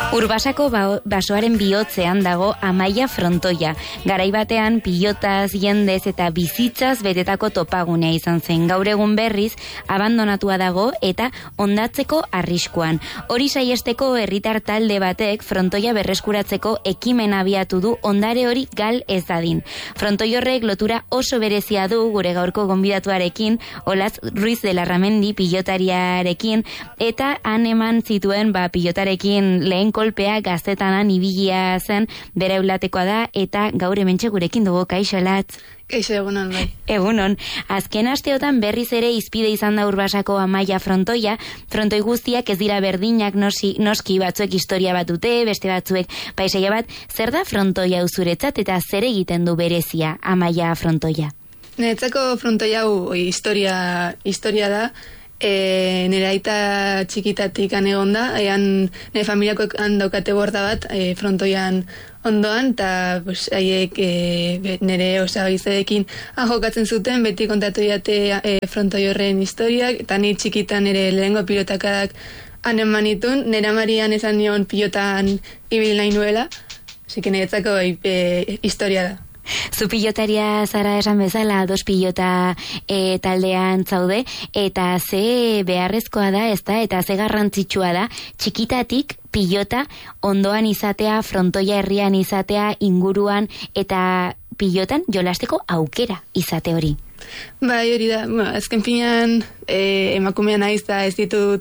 Urbasako basoaren bihotzean dago Amaia frontoia. Garai batean pilotaz, jendez eta bizitzaz betetako topagunea izan zen. Gaur egun berriz abandonatua dago eta hondatzeko arriskuan. Hori saiesteko herritar talde batek frontoia berreskuratzeko ekimen abiatu du ondare hori gal ez dadin. Frontoi horrek lotura oso berezia du gure gaurko gonbidatuarekin, Olaz Ruiz de Larramendi pilotariarekin, eta han eman zituen pilotarekin lehen kolpea gaztetanan ibilia zen, bere eulatekoa da, eta gaur hementxe gurekin dugu. Kaixo, Latz? Kaixo, egunon, bai. Egunon. Azken asteotan berriz ere izpide izan da Urbasako Amaia frontoia. Frontoi guztiak ez dira berdinak, noski batzuek historia bat dute, beste batzuek paisaia bat. Zer da frontoia uzuretzat eta zer egiten du berezia Amaia frontoia? Niretzako frontoia historia da. Nire aita txikitatik egon da, nire familiako daukate borda bat frontoian ondoan, eta haiek nire osabizeekin jokatzen zuten, beti kontatu diate frontoi horren historiak, eta nire txikitan nire lehengo pilotakadak hanen manitun, nire amarian esan nion pilotan ibil nahi nuela, así que niretzako historia da. Zu pilotaria zara esan bezala, dos pilota taldean zaude, eta ze beharrezkoa da, ezta, eta ze garrantzitsua da, txikitatik pilota ondoan izatea, frontoia herrian izatea, inguruan, eta pilotan jolasteko aukera izate hori. Bai, hori da, azken finean emakumean naiz da ez ditut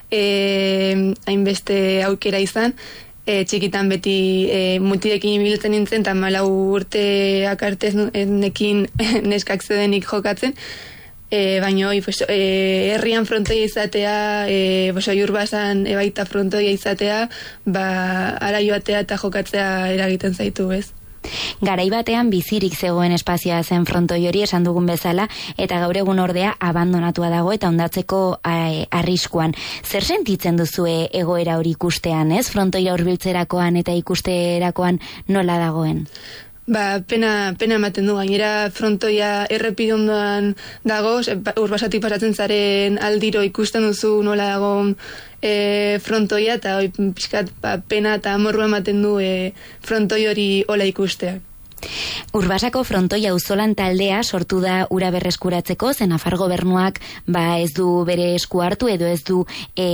hainbeste aukera izan, txikitan beti mutilekin ibiltzen nintzen, eta 14 urteak arte nekin neskak zedenik jokatzen, baina herrian frontoia izatea, Urbasan baita frontoia izatea, ara joatea eta jokatzea eragiten zaitu, ez? Garai batean bizirik zegoen espazioa zen frontoi hori, esan dugun bezala, eta gaur egun ordea abandonatua dago eta hondatzeko arriskuan. Zer sentitzen duzue egoera hori ikustean, ez? Frontoia hurbiltzerakoan eta ikusterakoan nola dagoen? Pena ematen du, gainera frontoia errepide ondoan dago, Urbasatik pasatzen zaren aldiro ikusten duzu nola dagoen frontoia, eta pixkat pena eta amorrua ematen du frontoi hori hola ikusteak. Urbasako frontoia auzolan taldea sortu da ura berreskuratzeko, zen Nafar gobernuak ez du bere esku hartu edo ez du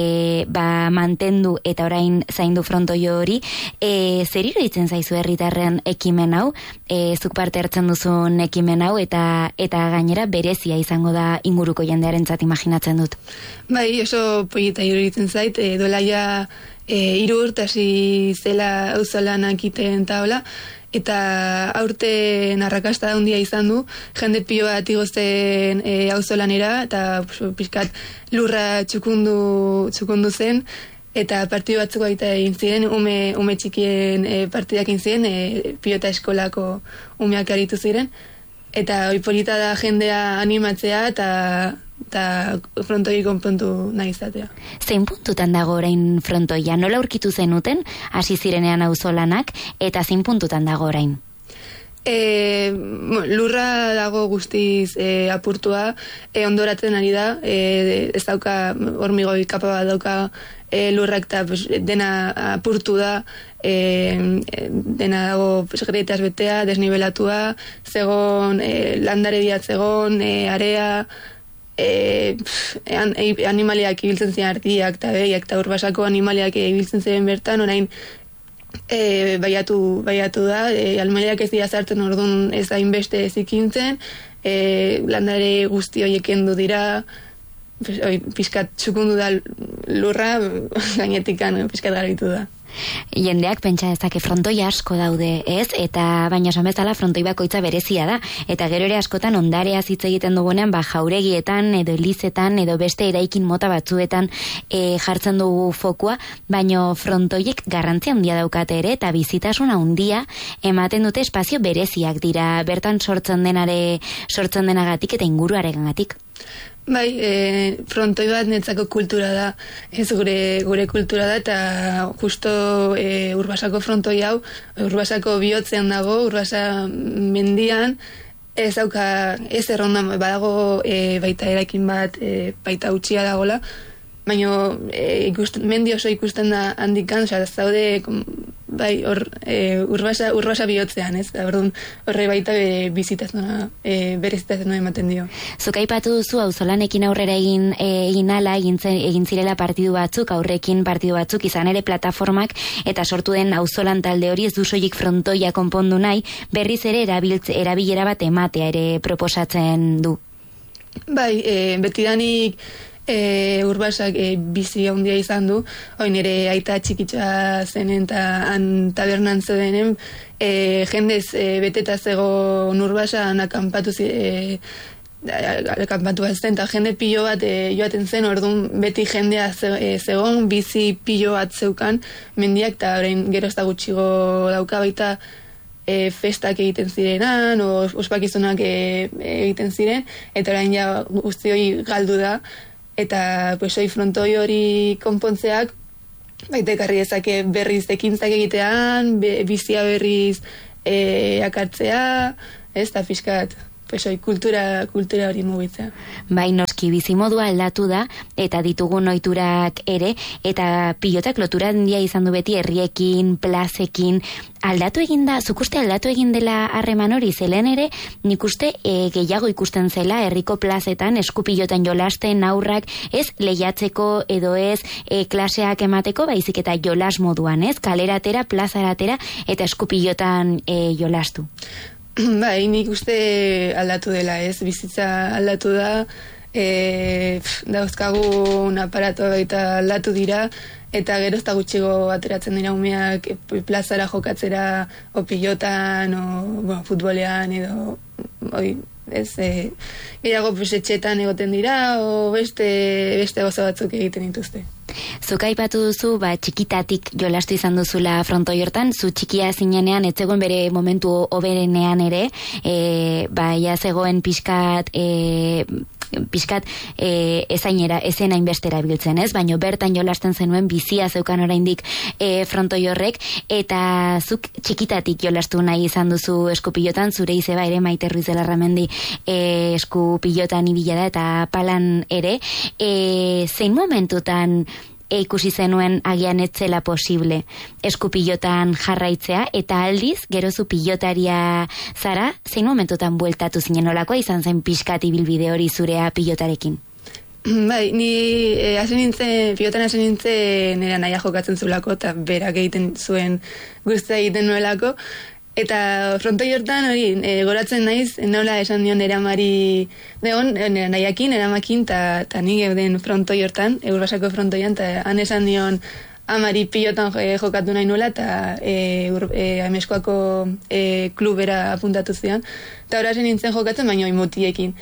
mantendu eta orain zaindu frontoio hori. Zer iruditzen zaizu herritarren ekimen hau, zuk parte hartzen duzun ekimen hau, eta gainera berezia izango da inguruko jendearentzat imaginatzen dut? Bai, oso polita iruditzen zait, duela ja 3 urte hasi zela auzolanak iten eta hola, eta aurten arrakasta handia izan du, jende pilo bat igozten auzolanera, eta pixkat lurra txukundu zen, eta partidu batzuk baita egin ziren, ume txikien partidak egin ziren, pilota eskolako umeak aritu ziren, eta polita da jendea animatzea, eta frontoi konpontu nahi izatea. Zein puntutan dago orain frontoia? Nola aurkitu zenuten, hasi zirenean auzolanak, eta zein puntutan dago orain? Lurra dago guztiz apurtua, ondoratzen ari da, ez dauka hormigoi kapa bat dauka lurrak, eta dena apurtu da, dena dago gretas betea, desnibelatua, zegon landare diat zegon, area, animaliak ibiltzen ziren ardiak eta behiak, eta Urbasako animaliak ibiltzen ziren bertan, orain baiatu da, animaliak ez dira zartzen, orduan ez da inbeste zikintzen, landare guzti horiek kendu dira, pixkat txukundu da lurra, gainetik pixkat garbitu da. Jendeak pentsa dezake frontoi asko daude, ez? Eta baina esan bezala frontoi bakoitza berezia da, eta gero ere askotan ondarea hitz egiten dugunean jauregietan edo elizetan edo beste eraikin mota batzuetan jartzen dugu fokua, baina frontoiek garrantzia handia daukate ere, eta bizitasuna handia ematen dute espazio bereziak dira, bertan sortzen denagatik eta inguruarengatik. Bai, frontoi bat netzako kultura da, ez gure kultura da, eta justo Urbasako frontoi hau, Urbasako bihotzean dago, Urbasa mendian, ez erronda, badago baita eraikin bat, baita utxia dagola, baina mendi oso ikusten da handikan, zaude bai, urbasa bihotzean, ez? Orduan, horre baita bizitazuna, berezitazuna ematen dio. Zuk aipatu duzu, auzolanekin aurrera egin ala, egin zirela partidu batzuk, aurrekin partidu batzuk, izan ere plataformak, eta sortu den auzolan talde hori ez du soilik frontoia konpondu nahi, berriz ere erabilera bat ematea ere proposatzen du. Bai, betidanik urbasak bizi handia izan du, nire aita txikitza zenen eta tabernan zeudenen, jendez beteta zegoen urbasan akampatu bazten, eta jende pilo bat joaten zen, orduan beti jendea zegoen, bizi pilo bat zeukan mendiak, eta orain gero ez da gutxigo dauka baita festak egiten zirenan, ospakizunak egiten ziren, eta orain ja guzti hori galdu da, eta pues hoi frontoi hori konpontzeak baita ekarri dezake berriz ekintzak egitean, bizia berriz akartzea, ez da fiskat pues hoi kultura hori mugitzea. Bai, noski bizimodua aldatu da, eta ditugun ohiturak ere, eta pilotak lotura handia izan du beti herriekin, plazekin, aldatu egin da, zuk uste aldatu egin dela harreman hori, zelen ere, nik uste gehiago ikusten zela herriko plazetan, eskupilotan jolasten, aurrak, ez lehiatzeko edo ez klaseak emateko, baizik eta jolas moduan, ez? Kaleratera, plazaratera, eta eskupilotan jolastu. Bai, nik uste aldatu dela, ez? Bizitza aldatu da, dauzkagun aparato eta aldatu dira, eta gero ez da gutxigo ateratzen dira umeak plazara jokatzera, o pilotan, o futbolean, edo, gehiago etxetan egoten dira, o beste goza batzuk egiten dituzte. Zuk aipatu duzu, txikitatik jolastu izan duzula frontoi hortan, zu txikia zinenean, ez zegoen bere momentu oberenean ere, ja zegoen pixkat ezen hainbestera biltzen, ez? Baina bertan jolasten zenuen bizia zeukan oraindik frontoi horrek, eta zuk txikitatik jolastu nahi izan duzu eskupilotan, zure izeba ere Maite Ruiz de Larramendi eskupilotan ibila da eta palan ere, zein momentutan ikusi zenuen agian etzela posible eskupilotan jarraitzea, eta aldiz, gero zu pilotaria zara, zein momentutan bueltatu zinen, nolakoa izan zen pixkat ibilbide hori zurea pilotarekin? Bai, ni pilotan hasi nintzen nera naia jokatzen zulako, eta berak egiten zuen guztia egiten nuelako, eta frontoi hortan hori, goratzen naiz, nola esan dion eramari, nahiakin, eramakin, eta nik euden frontoi hortan, Urbasako frontoian, eta han esan dion amari pilotan jokatu nahi nuela, eta Ameskoako klubera apuntatu zian, eta horazen nintzen jokatzen, baina mutiekin.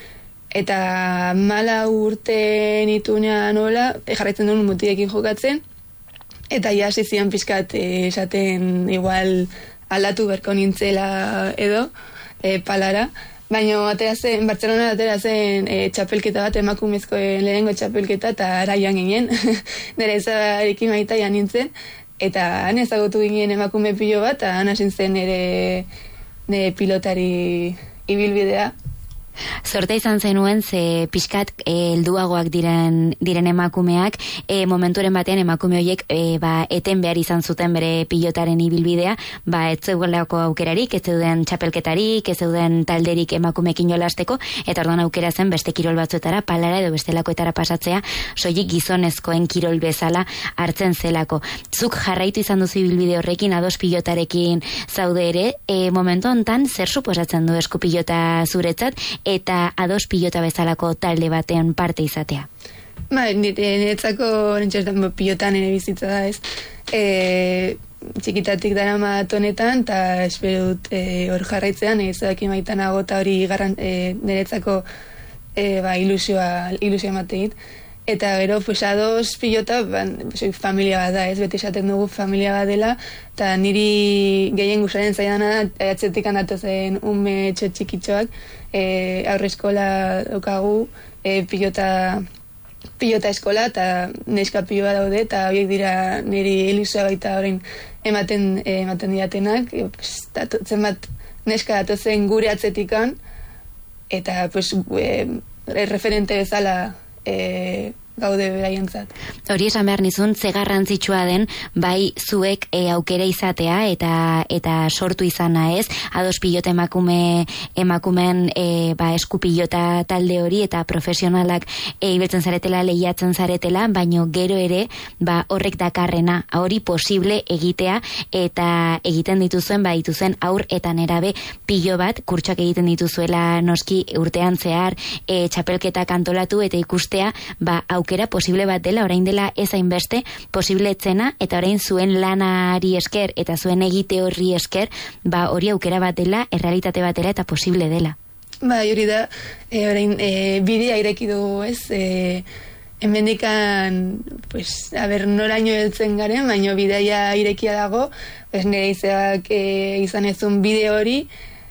Eta 4 urte nitunean nola, jarraitzen duen mutiekin jokatzen, eta ja hasi zian pixkat esaten igual aldatu berko nintzela edo, palara, baina Bartzelona atera zen txapelketa bat, emakumezkoen lehenengo txapelketa, eta ara joan ginen, nire ezarekin baita joan nintzen, eta han ezagutu ginen emakume pilo bat, eta han hasin zen nire pilotari ibilbidea. Zorte izan zenuen, ze pixkat helduagoak diren emakumeak, momenturen batean emakume horiek eten behar izan zuten bere pilotaren ibilbidea, ez zegoelako aukerarik, ez zeuden txapelketarik, ez zeuden talderik emakumekin jolasteko, eta orduan aukera zen beste kirol batzuetara, palara edo bestelakoetara pasatzea, soilik gizonezkoen kirol bezala hartzen zelako. Zuk jarraitu izan duzu ibilbide horrekin, ados pilotarekin zaude ere, momentu hontan zer suposatzen du eskupilota zuretzat, eta ados pilota bezalako talde batean parte izatea? Niretzako pilotan ere bizitza da, ez? Txikitatik daramat honetan, eta espero dut hor jarraitzean, ezakin baitan agota hori niretzako ilusioa emategit. Eta gero, ados pilota, familia bat da, ez? Beti esaten dugu familia bat dela, eta niri gehien guzaren zaidana atzetik handatu zen ume txikitxoak, aurre eskola daukagu, pilota eskola, eta neska piloa daude, eta horiek dira niri ilusioa baita horrein ematen diatenak, zenbat neska datozen gure atzetikan, eta referente bezala gaude beraientzat. Hori esan behar nizun, ze garrantzitsua den, bai zuek aukera izatea eta sortu izana ez, ados pilota emakumeen eskupilota talde hori eta profesionalak ibiltzen zaretela, lehiatzen zaretela, baino gero ere horrek dakarrena, hori posible egitea eta egiten dituzuen aur eta nerabe pilo bat, kurtsak egiten dituzuela noski urtean zehar txapelketak antolatu eta ikustea aukera posible bat dela, orain dela ez hainbeste posible etzena, eta orain zuen lanari esker eta zuen egite horri esker hori aukera bat dela, errealitate bat dela eta posible dela. Hori da, orain bidea ireki dugu, ez? Hemendikan, noraino heltzen garen, baina bidea irekia dago, nire izeak izan ezun bide hori,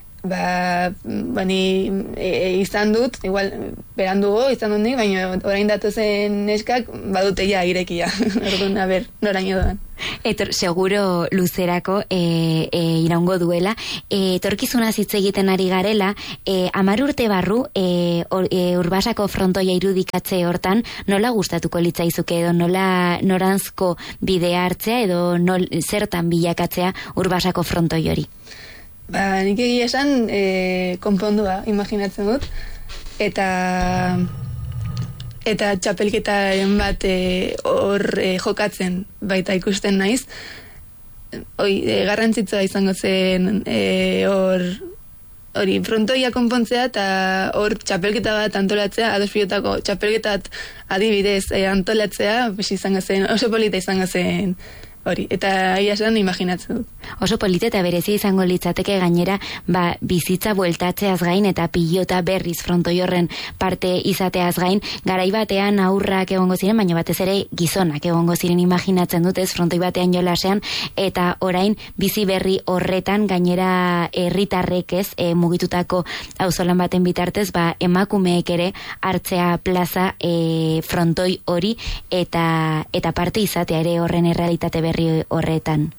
izan dut, igual berandugo izan dut nik, baina orain datozen neskak badute ja irekia. Orduan, noraino doan. Seguro luzerako iraungo duela. Etorkizunaz hitz egiten ari garela, 10 urte barru Urbasako frontoia irudikatze hortan, nola gustatuko litzaizuke edo noranzko bidea hartzea edo zertan bilakatzea Urbasako frontoi hori? Nik egia esan konpondua imaginatzen dut, eta txapelketaren bat hor jokatzen baita ikusten naiz. Garrantzitsua izango zen hori frontoia konpontzea eta hor txapelketa bat antolatzea, ados pilotako txapelketat adibidez antolatzea, izango zen, oso polita izango zen hori, eta aia esan imaginatzen dut. Oso polita eta berezia izango litzateke gainera, bizitza bueltatzeaz gain eta pilota berriz frontoi horren parte izateaz gain, garai batean aurrak egongo ziren, baina batez ere gizonak egongo ziren imaginatzen dut, ez, frontoi batean jolasean, eta orain bizi berri horretan gainera herritarrek ez, mugitutako auzolan baten bitartez, emakumeek ere hartzea plaza frontoi hori eta parte izatea ere horren errealitate berri horretan.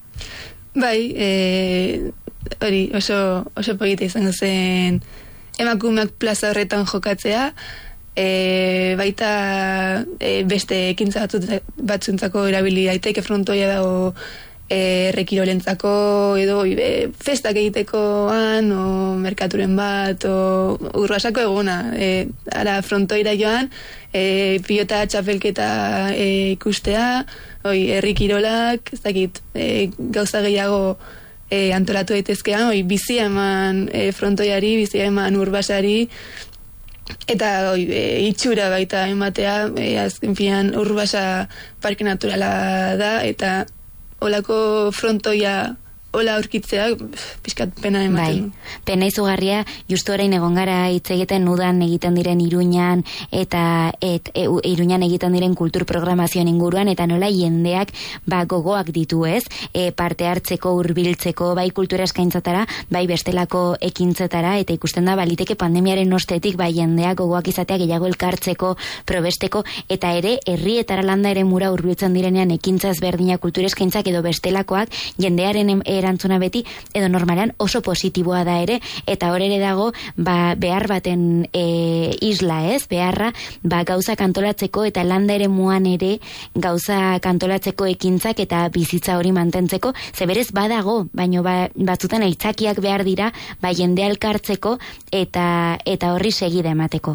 Hori oso polita izango zen emakumeak plaza horretan jokatzea, baita beste ekintza batzuntzako erabili daiteke frontoia dago errekirolentzako edo festak egitekoan o merkaturen bat o Urbasako eguna ara frontoira joan pilota txapelketa ikustea, herrikirolak, ez dakit, gauza gehiago antolatu daitezkean, bizia eman frontoiari, bizia eman Urbasari, eta itxura baita ematea, azken finean Urbasa parke naturala da, eta olako frontoia hola aurkitzea, pixkat pena ematen. Pena izugarria, justu orain egon gara hitz egiten udan egiten diren Iruñan eta Iruñan egiten diren kultur programazioen inguruan, eta nola jendeak gogoak ditu ez, parte hartzeko, hurbiltzeko, bai kultura eskaintzatara, bai bestelako ekintzetara, eta ikusten da baliteke pandemiaren ostetik jendeak gogoak izatea gehiago elkartzeko, probesteko, eta ere herrietara landa ere mura hurbiltzen direnean ekintza ezberdinak kultura eskaintzak edo bestelakoak jendearen erantzuna beti, edo normalan oso positiboa da ere, eta hor ere dago behar baten isla ez, beharra gauza kantolatzeko eta landa ere muan ere gauza kantolatzeko ekintzak eta bizitza hori mantentzeko, zeberez badago, baino batzutan aitzakiak behar dira, jendea elkartzeko eta horri segida emateko.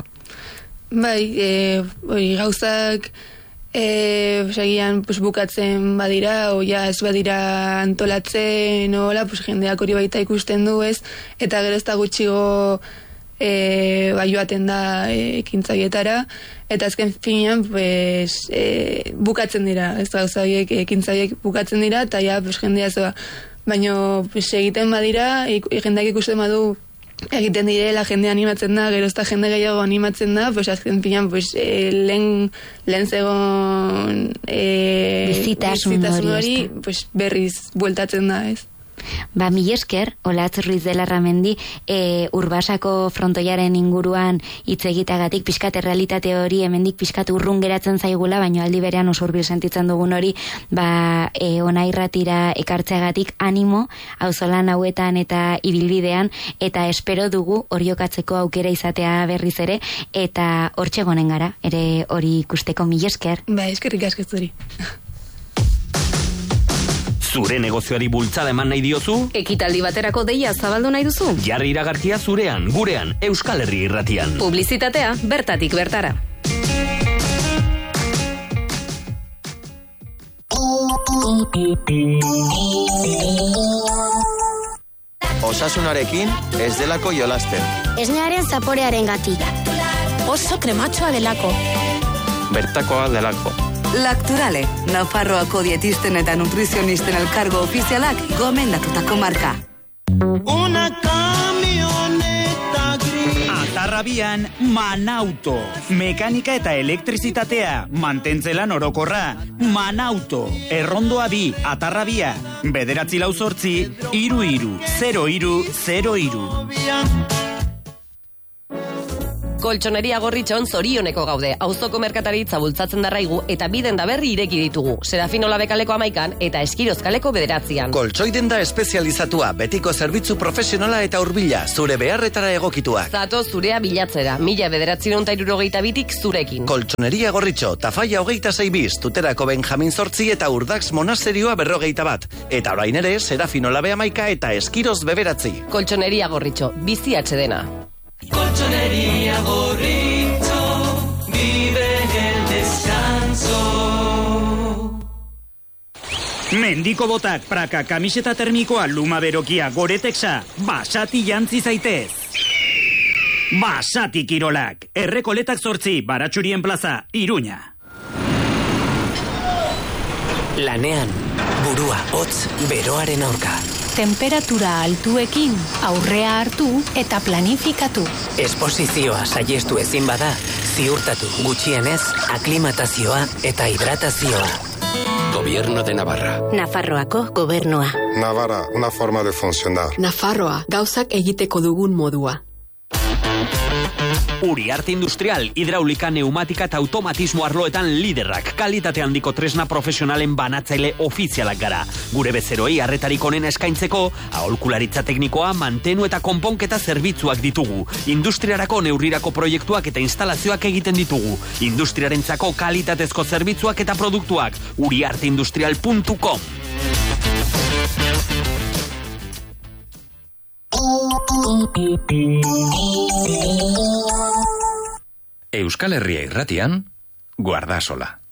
Gauzak segian bukatzen badira, o ez badira antolatzen, jendeak hori baita ikusten du ez, eta gero ez da gutxigo joaten da ekintzaietara, eta azken finean bukatzen dira, ez gauzaiek ekintzaiek bukatzen dira, eta jendea zoa. Baina egiten badira, jendeak ikusten badu egiten direla, jende animatzen da, gero ezta jende gehiago animatzen da, azken finean lehen zegoen bizitasun hori berriz bueltatzen da, ez? Mil esker, Olatz Ruiz de Larramendi, Urbasako frontoiaren inguruan hitz egitagatik, pixkat errealitate hori hemendik pixkat urrun geratzen zaigula, baina aldi berean oso hurbil sentitzen dugun hori, ona irratira ekartzeagatik animo, auzolan hauetan eta ibilbidean, eta espero dugu hori okatzeko aukera izatea berriz ere, eta hortxe gonen gara, ere hori ikusteko. Mil esker. Eskerrik asko zuri. Zure negozioari bultzada eman nahi diozu? Ekitaldi baterako deia zabaldu nahi duzu? Jarri iragarkia zurean, gurean, Euskal Herri Irratian. Publizitatea bertatik bertara. Osasunarekin ez delako jolasten. Esnearen zaporearen gatik. Oso krematxoa delako. Bertakoa delako. Lacturale, Nafarroako dietisten eta nutrizionisten elkargo ofizialak gomendatutako marka. Una camioneta gris. Atarrabian, Manauto. Mekanika eta elektrizitatea, mantentzelan orokorra. Manauto, Errondoa 2, Atarrabia. 948 33 Koltsoneria Gorritxon zorioneko gaude. Auzoko merkataritza bultzatzen darraigu eta biden da berri ireki ditugu. Serafinola Bekaleko 11 eta Eskirozkaleko 9. Koltsoi denda espezializatua, betiko zerbitzu profesionala eta hurbila, zure beharretara egokituak. Zato zurea bilatzera, 1972tik zurekin. Koltsoneria Gorritxo, Tafaia 26 bis, Tuterako Benjamin 8 eta Urdax Monasterioa 51. Eta orain ere, Serafinola 11 eta Eskiroz 9. Koltsoneria Gorritxo, bizi atsedena. Colchonería Gorritxo, vive el descanso. Mendiko botak, praka, kamiseta termikoa, luma berokia, Goretexa, Basati jantzi zaitez. Basati Kirolak, Errekoletak 8, Baratxurien plaza, Iruña. Lanean, burua, hotz, beroaren aurka. Temperatura altuekin aurrea hartu eta planifikatu. Esposizioa saiestu ezin bada, ziurtatu gutxienez, aklimatazioa eta hidratazioa. Gobierno de Navarra. Nafarroako gobernua. Navarra, una forma de funcionar. Nafarroa, gauzak egiteko dugun modua. Uriarte Industrial, hidraulika, neumatika eta automatismo arloetan liderrak. Kalitate handiko tresna profesionalen banatzaile ofizialak gara. Gure bezeroi arretarik onena eskaintzeko, aholkularitza teknikoa, mantenu eta konponketa zerbitzuak ditugu. Industriarako neurrirako proiektuak eta instalazioak egiten ditugu. Industriarentzako kalitatezko zerbitzuak eta produktuak. uriarteindustrial.com. Euskal Herria Irratian, Guardasola.